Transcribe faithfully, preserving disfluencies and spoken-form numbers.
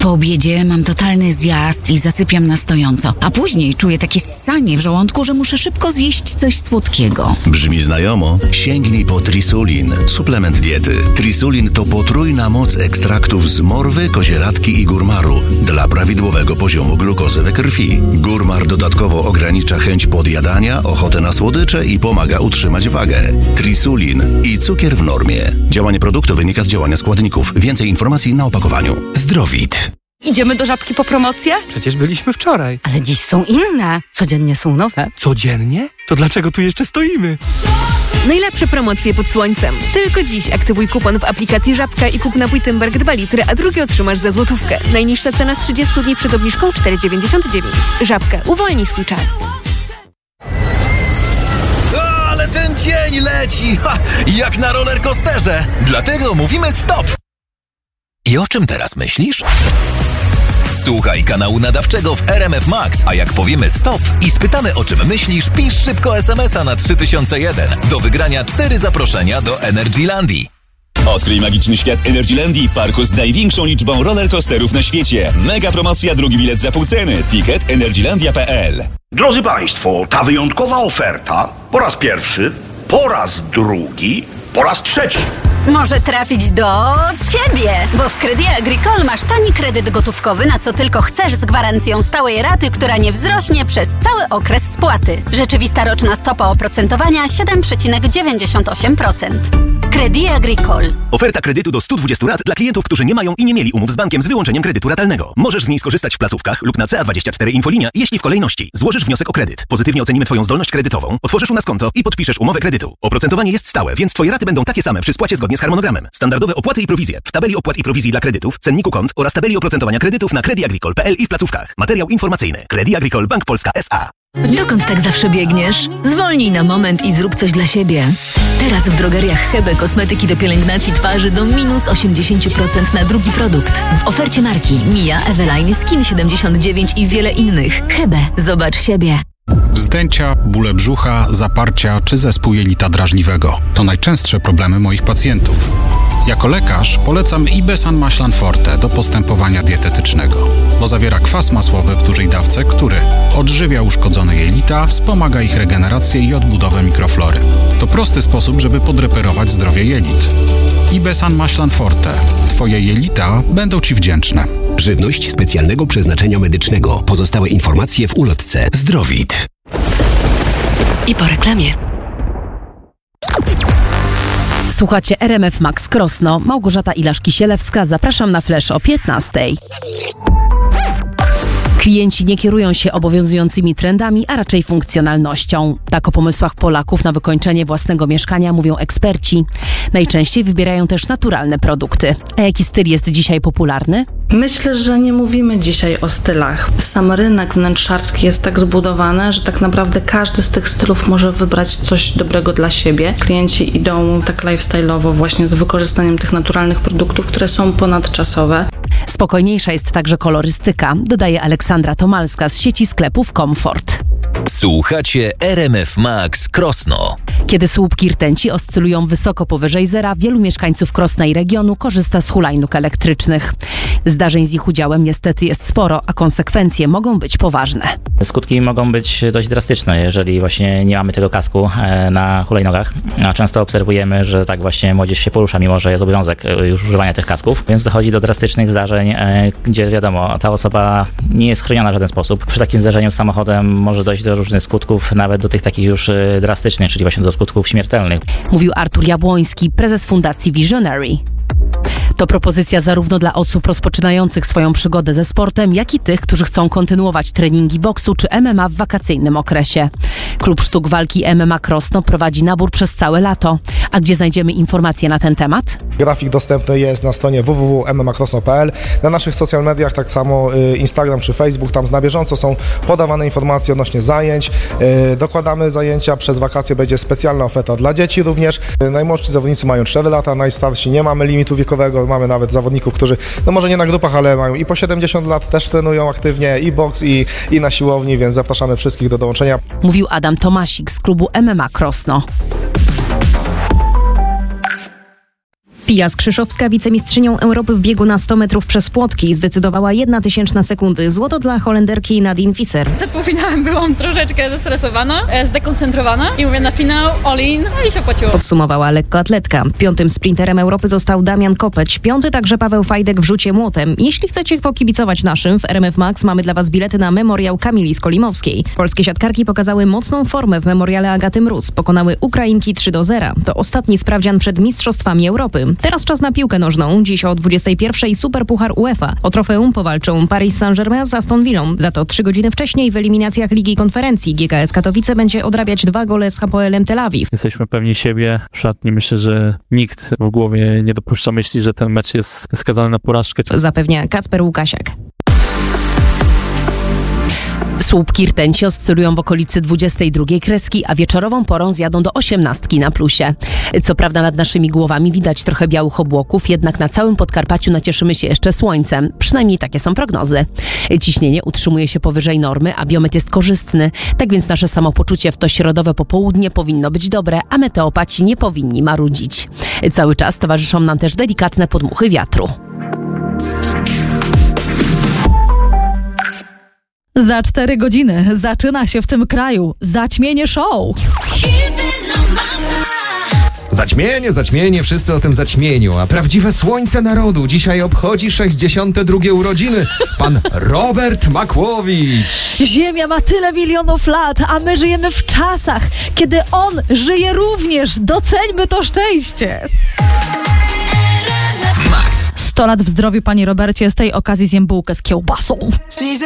Po obiedzie mam totalny zjazd i zasypiam na stojąco, a później czuję takie ssanie w żołądku, że muszę szybko zjeść coś słodkiego. Brzmi znajomo? Sięgnij po Trisulin, suplement diety. Trisulin to potrójna moc ekstraktów z morwy, kozieradki i górmaru dla prawidłowego poziomu glukozy we krwi. Górmar dodatkowo ogranicza chęć podjadania, ochotę na słodycze i pomaga utrzymać wagę. Trisulin i cukier w normie. Działanie produktu wynika z działania składników. Więcej informacji na opakowaniu. Zdrowit. Idziemy do Żabki po promocję? Przecież byliśmy wczoraj. Ale dziś są inne. Codziennie są nowe. Codziennie? To dlaczego tu jeszcze stoimy? Najlepsze promocje pod słońcem. Tylko dziś aktywuj kupon w aplikacji Żabka i kup napój Tymberg dwa litry, a drugi otrzymasz za złotówkę. Najniższa cena z trzydziestu dni przed obniżką cztery dziewięćdziesiąt dziewięć. Żabka. Uwolnij swój czas. Ale ten dzień leci! Ha, jak na rollercoasterze! Dlatego mówimy stop! I o czym teraz myślisz? Słuchaj kanału nadawczego w R M F Max, a jak powiemy stop i spytamy o czym myślisz, pisz szybko es em es a na trzy tysiące jeden. Do wygrania cztery zaproszenia do Energylandii. Odkryj magiczny świat Energylandii, parku z największą liczbą rollercoasterów na świecie. Mega promocja, drugi bilet za pół ceny. Ticket energylandia kropka pe el. Drodzy Państwo, ta wyjątkowa oferta po raz pierwszy, po raz drugi, po raz trzeci. Może trafić do Ciebie, bo w Crédit Agricole masz tani kredyt gotówkowy, na co tylko chcesz, z gwarancją stałej raty, która nie wzrośnie przez cały okres spłaty. Rzeczywista roczna stopa oprocentowania siedem przecinek dziewięćdziesiąt osiem procent. Crédit Agricole. Oferta kredytu do stu dwudziestu rat dla klientów, którzy nie mają i nie mieli umów z bankiem z wyłączeniem kredytu ratalnego. Możesz z niej skorzystać w placówkach lub na C A dwadzieścia cztery Infolinia, jeśli w kolejności złożysz wniosek o kredyt. Pozytywnie ocenimy Twoją zdolność kredytową, otworzysz u nas konto i podpiszesz umowę kredytu. Oprocentowanie jest stałe, więc Twoje raty będą takie same przy spłacie zgodnie z harmonogramem. Standardowe opłaty i prowizje w tabeli opłat i prowizji dla kredytów, cenniku kont oraz tabeli oprocentowania kredytów na credit agricole kropka pe el i w placówkach. Materiał informacyjny. Crédit Agricole Bank Polska S A. Dokąd tak zawsze biegniesz? Zwolnij na moment i zrób coś dla siebie. Teraz w drogeriach Hebe kosmetyki do pielęgnacji twarzy do minus osiemdziesiąt procent na drugi produkt. W ofercie marki Mia, Eveline, Skin siedemdziesiąt dziewięć i wiele innych. Hebe, zobacz siebie. Wzdęcia, bóle brzucha, zaparcia czy zespół jelita drażliwego to najczęstsze problemy moich pacjentów. Jako lekarz polecam Ibesan Maślan Forte do postępowania dietetycznego, bo zawiera kwas masłowy w dużej dawce, który odżywia uszkodzone jelita, wspomaga ich regenerację i odbudowę mikroflory. To prosty sposób, żeby podreperować zdrowie jelit. Ibesan Maślan Forte. Twoje jelita będą Ci wdzięczne. Żywność specjalnego przeznaczenia medycznego. Pozostałe informacje w ulotce. Zdrowit. I po reklamie. Słuchacie R M F Max Krosno. Małgorzata Ilaszki-Sielewska. Zapraszam na flash o piętnastej. Klienci nie kierują się obowiązującymi trendami, a raczej funkcjonalnością. Tak o pomysłach Polaków na wykończenie własnego mieszkania mówią eksperci. Najczęściej wybierają też naturalne produkty. A jaki styl jest dzisiaj popularny? Myślę, że nie mówimy dzisiaj o stylach. Sam rynek wnętrzarski jest tak zbudowany, że tak naprawdę każdy z tych stylów może wybrać coś dobrego dla siebie. Klienci idą tak lifestyle'owo właśnie z wykorzystaniem tych naturalnych produktów, które są ponadczasowe. Spokojniejsza jest także kolorystyka, dodaje Aleksandra Tomalska z sieci sklepów Comfort. Słuchacie R M F Max Krosno. Kiedy słupki rtęci oscylują wysoko powyżej zera, wielu mieszkańców Krosna i regionu korzysta z hulajnóg elektrycznych. Zdarzeń z ich udziałem niestety jest sporo, a konsekwencje mogą być poważne. Skutki mogą być dość drastyczne, jeżeli właśnie nie mamy tego kasku na hulajnogach. A często obserwujemy, że tak właśnie młodzież się porusza, mimo że jest obowiązek już używania tych kasków, więc dochodzi do drastycznych zdarzeń, gdzie wiadomo, ta osoba nie jest chroniona w żaden sposób. Przy takim zdarzeniu z samochodem może dojść do różnych skutków, nawet do tych takich już drastycznych, czyli właśnie do skutków śmiertelnych. Mówił Artur Jabłoński, prezes Fundacji Visionary. To propozycja zarówno dla osób rozpoczynających swoją przygodę ze sportem, jak i tych, którzy chcą kontynuować treningi boksu czy M M A w wakacyjnym okresie. Klub Sztuk Walki M M A Krosno prowadzi nabór przez całe lato. A gdzie znajdziemy informacje na ten temat? Grafik dostępny jest na stronie w w w kropka m m a krosno kropka p l. Na naszych social mediach, tak samo Instagram czy Facebook, tam na bieżąco są podawane informacje odnośnie zajęć. Dokładamy zajęcia, przez wakacje będzie specjalna oferta dla dzieci również. Najmłodsi zawodnicy mają cztery lata, najstarsi nie mamy limitu wiekowego, mamy nawet zawodników, którzy, no może nie na grupach, ale mają i po siedemdziesiąt lat, też trenują aktywnie i boks, i, i na siłowni, więc zapraszamy wszystkich do dołączenia. Mówił Adam Tomasik z klubu M M A Krosno. Pia Skrzyszowska, wicemistrzynią Europy w biegu na sto metrów przez płotki, zdecydowała jedna tysięczna sekundy. Złoto dla Holenderki Nadine Visser. Przed półfinałem byłam troszeczkę zestresowana, zdekoncentrowana i mówię na finał all in, no i się płaciło. Podsumowała lekkoatletka. Piątym sprinterem Europy został Damian Kopeć, piąty także Paweł Fajdek w rzucie młotem. Jeśli chcecie pokibicować naszym, w R M F Max mamy dla Was bilety na memoriał Kamili Skolimowskiej. Polskie siatkarki pokazały mocną formę w memoriale Agaty Mróz. Pokonały Ukrainki trzy do zera. To ostatni sprawdzian przed Mistrzostwami Europy. Teraz czas na piłkę nożną. Dziś o dwudziestej pierwszej Superpuchar UEFA. O trofeum powalczą Paris Saint-Germain z Aston Villą. Za to trzy godziny wcześniej w eliminacjach Ligi Konferencji G K S Katowice będzie odrabiać dwa gole z Hapoelem Tel Awiw. Jesteśmy pewni siebie w szatni. Myślę, że nikt w głowie nie dopuszcza myśli, że ten mecz jest skazany na porażkę. Zapewnia Kacper Łukasiak. Słupki rtęci oscylują w okolicy dwudziestej drugiej kreski, a wieczorową porą zjadą do osiemnastki na plusie. Co prawda nad naszymi głowami widać trochę białych obłoków, jednak na całym Podkarpaciu nacieszymy się jeszcze słońcem. Przynajmniej takie są prognozy. Ciśnienie utrzymuje się powyżej normy, a biometr jest korzystny. Tak więc nasze samopoczucie w to środowe popołudnie powinno być dobre, a meteopaci nie powinni marudzić. Cały czas towarzyszą nam też delikatne podmuchy wiatru. Za cztery godziny zaczyna się w tym kraju zaćmienie show. Zaćmienie, zaćmienie, wszyscy o tym zaćmieniu, a prawdziwe słońce narodu dzisiaj obchodzi sześćdziesiąte drugie urodziny. Pan Robert Makłowicz. Ziemia ma tyle milionów lat, a my żyjemy w czasach, kiedy on żyje również. Doceńmy to szczęście. sto lat w zdrowiu, panie Robercie, z tej okazji zjem bułkę z kiełbasą.